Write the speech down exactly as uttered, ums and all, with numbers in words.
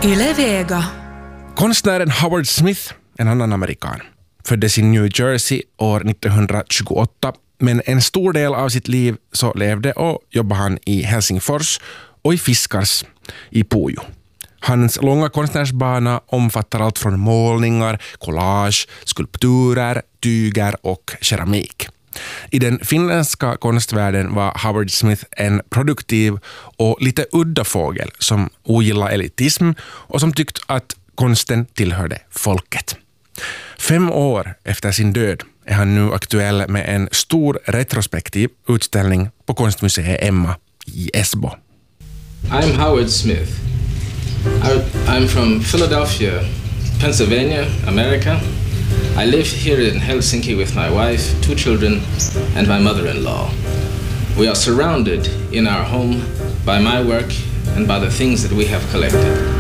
Yle Vega. Konstnären Howard Smith, en annan amerikan, föddes i New Jersey år nittonhundratjugoåtta, men en stor del av sitt liv så levde och jobbade han i Helsingfors och i Fiskars i Pujo. Hans långa konstnärsbana omfattar allt från målningar, collage, skulpturer, tyger och keramik. I den finländska konstvärlden var Howard Smith en produktiv och lite udda fågel som ogillar elitism och som tyckte att konsten tillhörde folket. Fem år efter sin död är han nu aktuell med en stor retrospektiv utställning på Konstmuseet Emma i Esbo. I'm Howard Smith. I, I'm from Philadelphia, Pennsylvania, America. I live here in Helsinki with my wife, two children, and my mother-in-law. We are surrounded in our home by my work and by the things that we have collected.